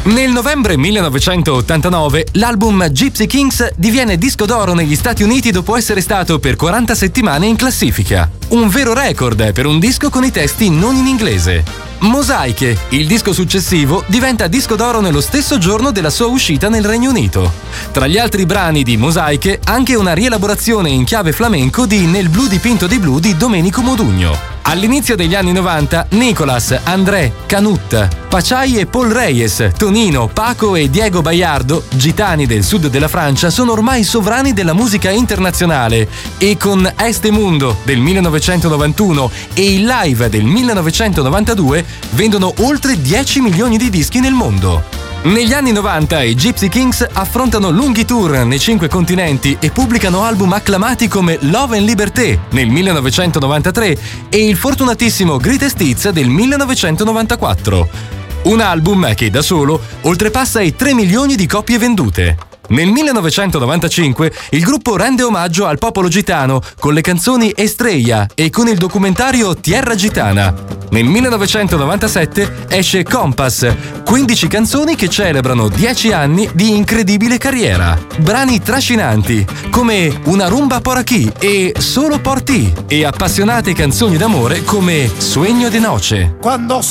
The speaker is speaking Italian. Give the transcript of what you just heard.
Nel novembre 1989 l'album Gypsy Kings diviene disco d'oro negli Stati Uniti dopo essere stato per 40 settimane in classifica. Un vero record per un disco con i testi non in inglese. Mosaiche, il disco successivo, diventa disco d'oro nello stesso giorno della sua uscita nel Regno Unito. Tra gli altri brani di Mosaiche, anche una rielaborazione in chiave flamenco di Nel blu dipinto di blu di Domenico Modugno. All'inizio degli anni 90, Nicolas, André, Canut, Pachai e Paul Reyes, Tonino, Paco e Diego Bayardo, gitani del sud della Francia, sono ormai sovrani della musica internazionale e con Este Mundo del 1991 e il Live del 1992 vendono oltre 10 milioni di dischi nel mondo. Negli anni 90 i Gypsy Kings affrontano lunghi tour nei 5 continenti e pubblicano album acclamati come Love and Liberté nel 1993 e il fortunatissimo Greatest Hits del 1994. Un album che da solo oltrepassa i 3 milioni di copie vendute. Nel 1995 il gruppo rende omaggio al popolo gitano con le canzoni Estrella e con il documentario Tierra Gitana. Nel 1997 esce Compass, 15 canzoni che celebrano 10 anni di incredibile carriera. Brani trascinanti come Una rumba por aquí e Solo por ti e appassionate canzoni d'amore come Sueño de noche. Quando